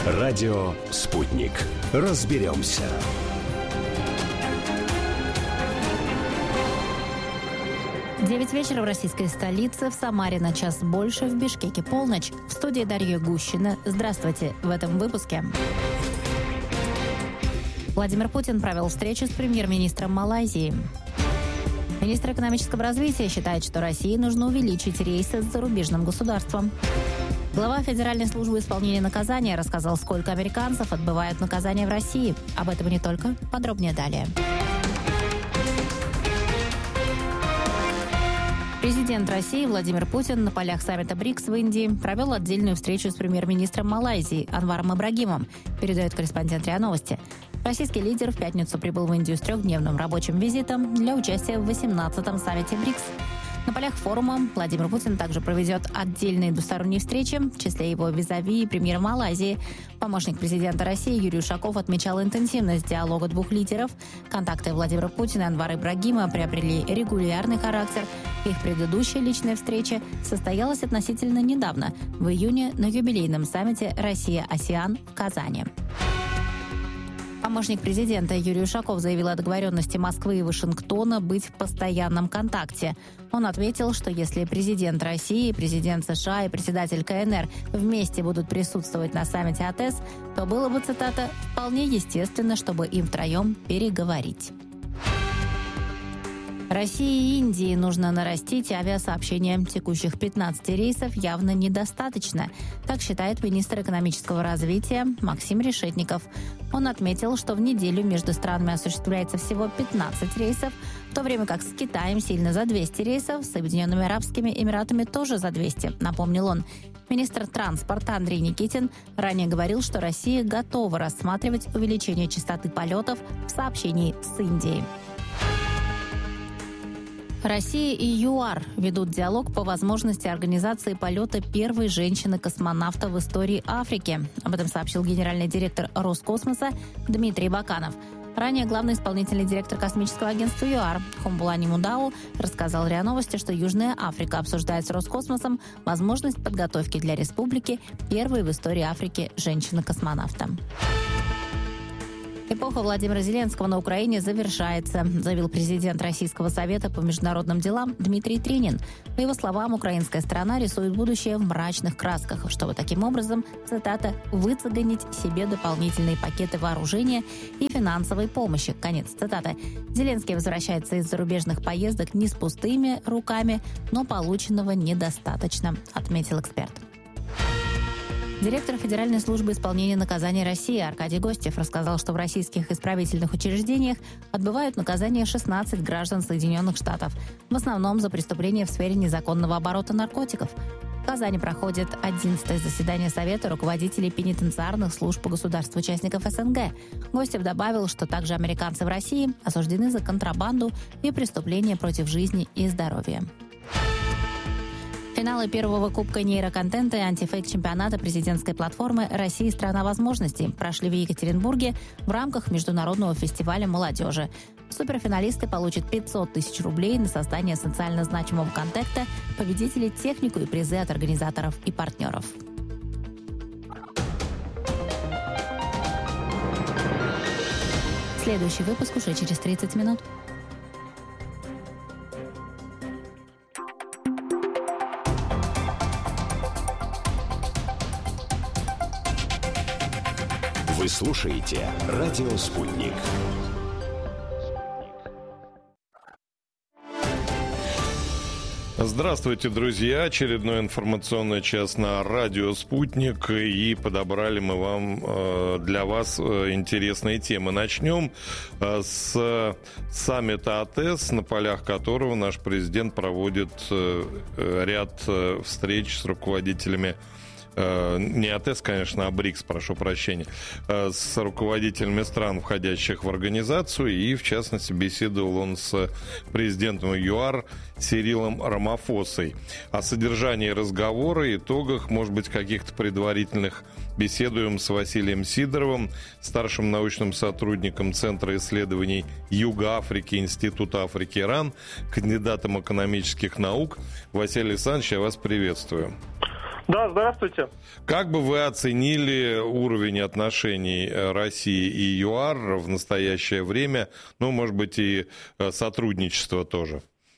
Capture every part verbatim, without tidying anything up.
Радио «Спутник». Разберемся. Девять вечера в российской столице, в Самаре на час больше, в Бишкеке полночь. В студии Дарья Гущина. Здравствуйте. В этом выпуске. Владимир Путин провел встречу с премьер-министром Малайзии. Министр экономического развития считает, что России нужно увеличить рейсы с зарубежным государством. Глава Федеральной службы исполнения наказания рассказал, сколько американцев отбывают наказание в России. Об этом и не только. Подробнее далее. Президент России Владимир Путин на полях саммита БРИКС в Индии провел отдельную встречу с премьер-министром Малайзии Анваром Ибрагимом, передает корреспондент РИА Новости. Российский лидер в пятницу прибыл в Индию с трехдневным рабочим визитом для участия в восемнадцатом саммите БРИКС. На полях форума Владимир Путин также проведет отдельные двусторонние встречи, в числе его визави и премьер Малайзии. Помощник президента России Юрий Ушаков отмечал интенсивность диалога двух лидеров. Контакты Владимира Путина и Анвара Ибрагима приобрели регулярный характер. Их предыдущая личная встреча состоялась относительно недавно, в июне, на юбилейном саммите «Россия-АСЕАН» в Казани. Помощник президента Юрий Ушаков заявил о договоренности Москвы и Вашингтона быть в постоянном контакте. Он ответил, что если президент России, президент США и председатель КНР вместе будут присутствовать на саммите АТЭС, то было бы, цитата, «вполне естественно, чтобы им втроем переговорить». России и Индии нужно нарастить авиасообщение. Текущих пятнадцати рейсов явно недостаточно. Так считает министр экономического развития Максим Решетников. Он отметил, что в неделю между странами осуществляется всего пятнадцать рейсов, в то время как с Китаем сильно за двести рейсов, с Соединенными Арабскими Эмиратами тоже за двести, напомнил он. Министр транспорта Андрей Никитин ранее говорил, что Россия готова рассматривать увеличение частоты полетов в сообщении с Индией. Россия и ЮАР ведут диалог по возможности организации полета первой женщины-космонавта в истории Африки. Об этом сообщил генеральный директор Роскосмоса Дмитрий Баканов. Ранее главный исполнительный директор космического агентства ЮАР Хумбулани Мудау рассказал РИА Новости, что Южная Африка обсуждает с Роскосмосом возможность подготовки для республики первой в истории Африки женщины-космонавта. Эпоха Владимира Зеленского на Украине завершается, заявил президент Российского совета по международным делам Дмитрий Тринин. По его словам, украинская сторона рисует будущее в мрачных красках, чтобы таким образом, цитата, «выцеганить себе дополнительные пакеты вооружения и финансовой помощи». Конец цитаты. Зеленский возвращается из зарубежных поездок не с пустыми руками, но полученного недостаточно, отметил эксперт. Директор Федеральной службы исполнения наказания России Аркадий Гостев рассказал, что в российских исправительных учреждениях отбывают наказание шестнадцать граждан Соединенных Штатов, в основном за преступления в сфере незаконного оборота наркотиков. В Казани проходит одиннадцатое заседание Совета руководителей пенитенциарных служб по государств-участников СНГ. Гостев добавил, что также американцы в России осуждены за контрабанду и преступления против жизни и здоровья. Финалы первого кубка нейроконтента и антифейк-чемпионата президентской платформы «Россия – страна возможностей» прошли в Екатеринбурге в рамках международного фестиваля молодежи. Суперфиналисты получат пятьсот тысяч рублей на создание социально значимого контента, победители – технику и призы от организаторов и партнеров. Следующий выпуск уже через тридцать минут. Вы слушаете «Радио Спутник». Здравствуйте, друзья! Очередной информационный час на радио «Спутник». И подобрали мы вам э, для вас э, интересные темы. Начнем э, с саммита АТЭС, на полях которого наш президент проводит э, ряд э, встреч с руководителями не АТЭС, конечно, а БРИКС, прошу прощения, с руководителями стран, входящих в организацию, и, в частности, беседовал он с президентом ЮАР Сирилом Рамафосой. О содержании разговора, итогах, может быть, каких-то предварительных беседуем с Василием Сидоровым, старшим научным сотрудником Центра исследований Юга Африки, Института Африки РАН, кандидатом экономических наук. Василий Александрович, я вас приветствую. Да, здравствуйте. Как бы вы оценили уровень отношений России и ЮАР в настоящее время? Ну, может быть, и сотрудничество тоже.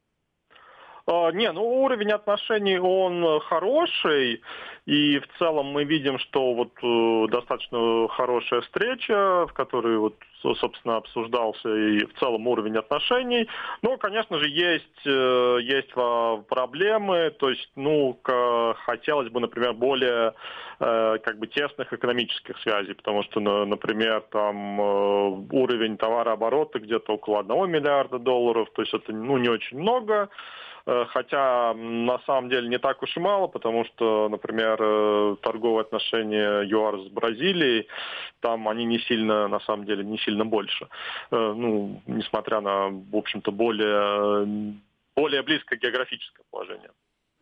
Не, ну уровень отношений, он хороший, и в целом мы видим, что вот достаточно хорошая встреча, в которой вот, собственно, обсуждался и в целом уровень отношений. Но, конечно же, есть, есть проблемы, то есть, ну, хотелось бы, например, более как бы тесных экономических связей, потому что, например, там уровень товарооборота где-то около одного миллиарда долларов, то есть это, ну, не очень много. Хотя на самом деле не так уж и мало, потому что, например, торговые отношения ЮАР с Бразилией, там они не сильно, на самом деле, не сильно больше. Ну, несмотря на, в общем-то, более, более близкое географическое положение.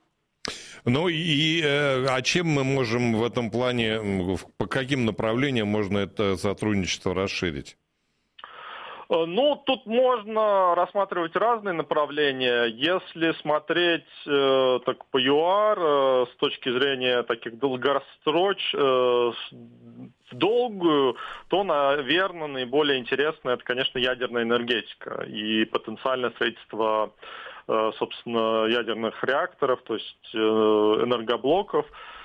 Ну и а чем мы можем в этом плане, по каким направлениям можно это сотрудничество расширить? Ну, тут можно рассматривать разные направления. Если смотреть э, так по ЮАР э, с точки зрения таких долгосроч, э, в долгую, то, наверное, наиболее интересно это, конечно, ядерная энергетика и потенциальное строительство, э, собственно, ядерных реакторов, то есть э, энергоблоков.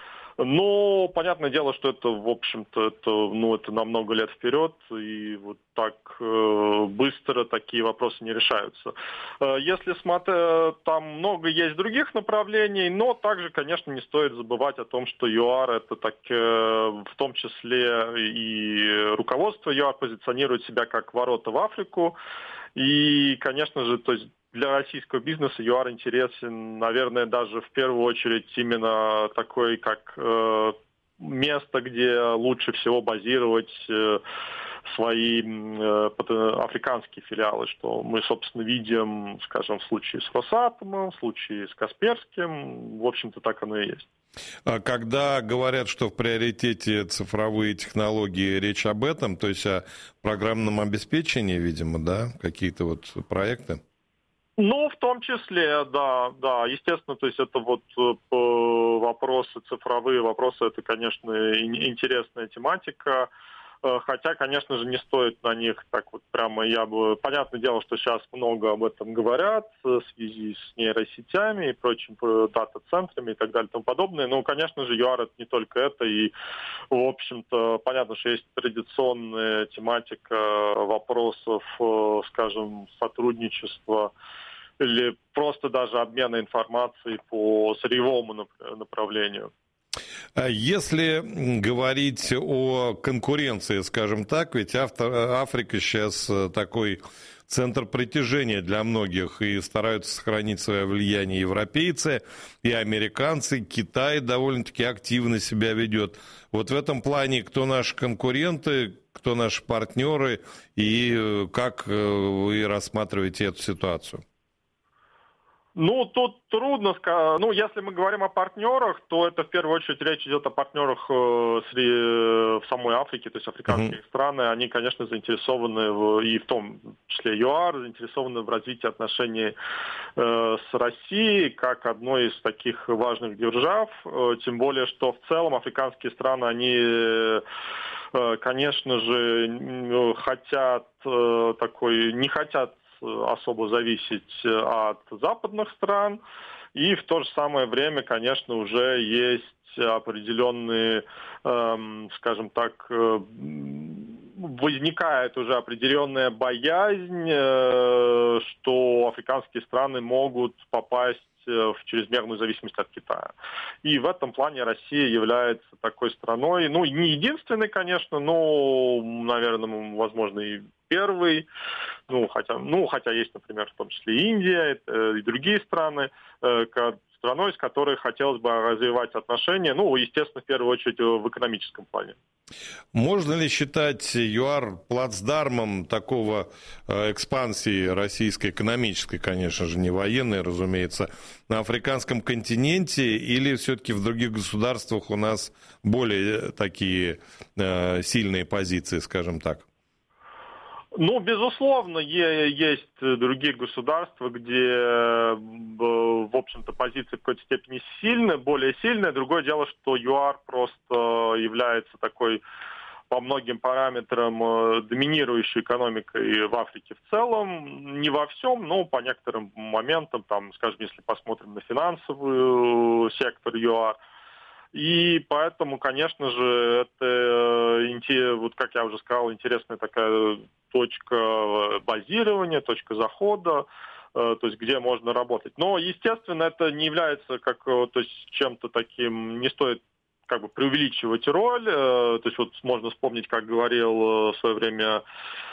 Но понятное дело, что это, в общем-то, это, ну, это на много лет вперед, и вот так э, быстро такие вопросы не решаются. Э, если смотреть, там много есть других направлений, но также, конечно, не стоит забывать о том, что ЮАР это так, э, в том числе и руководство ЮАР позиционирует себя как ворота в Африку, и, конечно же, то есть для российского бизнеса ЮАР интересен, наверное, даже в первую очередь именно такой, как э, место, где лучше всего базировать э, свои э, африканские филиалы, что мы, собственно, видим, скажем, в случае с Росатомом, в случае с Касперским, в общем-то, так оно и есть. Когда говорят, что в приоритете цифровые технологии, речь об этом, то есть о программном обеспечении, видимо, да, какие-то вот проекты? Ну, в том числе, да, да, естественно, то есть это вот вопросы цифровые, вопросы, это, конечно, интересная тематика, хотя, конечно же, не стоит на них так вот прямо, я бы, понятное дело, что сейчас много об этом говорят в связи с нейросетями и прочими дата-центрами и так далее и тому подобное, но, конечно же, ЮАР это не только это, и, в общем-то, понятно, что есть традиционная тематика вопросов, скажем, сотрудничества или просто даже обмена информацией по сырьевому направлению. Если говорить о конкуренции, скажем так, ведь Африка сейчас такой центр притяжения для многих, и стараются сохранить свое влияние европейцы, и американцы, Китай довольно-таки активно себя ведет. Вот в этом плане кто наши конкуренты, кто наши партнеры, и как вы рассматриваете эту ситуацию? Ну, тут трудно сказать. Ну, если мы говорим о партнерах, то это в первую очередь речь идет о партнерах в самой Африке, то есть африканские mm-hmm. страны. Они, конечно, заинтересованы, в, и в том числе ЮАР, заинтересованы в развитии отношений э, с Россией, как одной из таких важных держав. Э, тем более, что в целом африканские страны, они, э, конечно же, хотят э, такой, не хотят особо зависеть от западных стран. И в то же самое время, конечно, уже есть определенные, эм, скажем так, э, возникает уже определенная боязнь, э, что африканские страны могут попасть в чрезмерную зависимость от Китая. И в этом плане Россия является такой страной, ну, не единственной, конечно, но, наверное, возможно, и первый, ну, хотя, ну, хотя есть, например, в том числе и Индия, и другие страны, страной, с которой хотелось бы развивать отношения, ну, естественно, в первую очередь в экономическом плане. Можно ли считать ЮАР плацдармом такого экспансии российской, экономической, конечно же, не военной, разумеется, на африканском континенте, или все-таки в других государствах у нас более такие сильные позиции, скажем так? Ну, безусловно, есть другие государства, где, в общем-то, позиция в какой-то степени сильная, более сильная. Другое дело, что ЮАР просто является такой, по многим параметрам, доминирующей экономикой в Африке в целом. Не во всем, но по некоторым моментам, там, скажем, если посмотрим на финансовый сектор ЮАР. И поэтому, конечно же, это, вот как я уже сказал, интересная такая точка базирования, точка захода, то есть где можно работать. Но, естественно, это не является как, то есть, чем-то таким, не стоит как бы преувеличивать роль. То есть вот можно вспомнить, как говорил в свое время,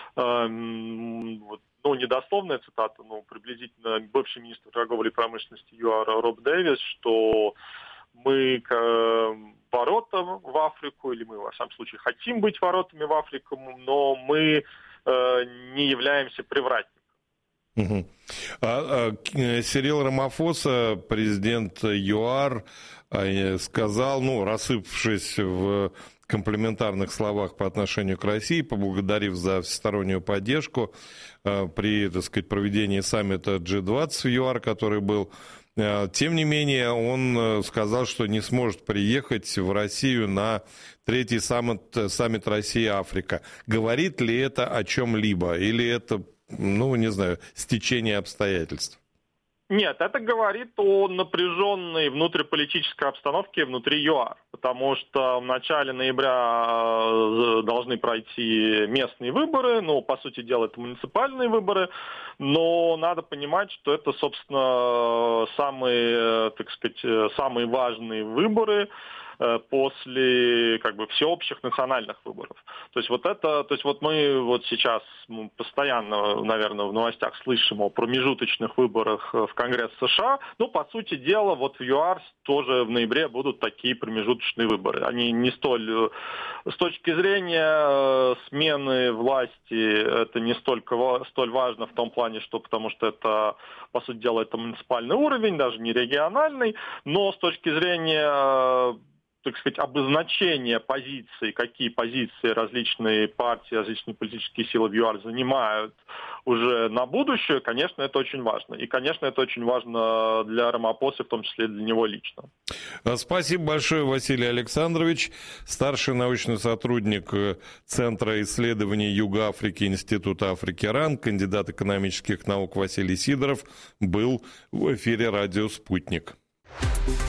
ну, недословная цитата, но приблизительно бывший министр торговли и промышленности ЮАР Роб Дэвис, что мы к воротам в Африку, или мы, во всяком случае, хотим быть воротами в Африку, но мы э, не являемся привратником. Угу. А, а, Сирил Рамафоса, президент ЮАР, сказал, ну, рассыпавшись в комплиментарных словах по отношению к России, поблагодарив за всестороннюю поддержку э, при, так сказать, проведении саммита джи двадцать в ЮАР, который был. Тем не менее, он сказал, что не сможет приехать в Россию на третий саммит, саммит Россия-Африка. Говорит ли это о чем-либо? Или это, ну, не знаю, стечение обстоятельств? Нет, это говорит о напряженной внутриполитической обстановке внутри ЮАР, потому что в начале ноября должны пройти местные выборы, ну, по сути дела, это муниципальные выборы, но надо понимать, что это, собственно, самые, так сказать, самые важные выборы после как бы всеобщих национальных выборов. То есть вот это, то есть вот мы вот сейчас постоянно, наверное, в новостях слышим о промежуточных выборах в Конгресс США. Ну, по сути дела, вот в ЮАР тоже в ноябре будут такие промежуточные выборы. Они не столь, с точки зрения смены власти, это не столько столь важно в том плане, что потому что это, по сути дела, это муниципальный уровень, даже не региональный, но с точки зрения, так сказать, обозначение позиций, какие позиции различные партии, различные политические силы в ЮАР занимают уже на будущее, конечно, это очень важно. И, конечно, это очень важно для Рамапосы, в том числе и для него лично. Спасибо большое, Василий Александрович. Старший научный сотрудник Центра исследований Юга Африки Института Африки РАН, кандидат экономических наук Василий Сидоров был в эфире «Радио Спутник».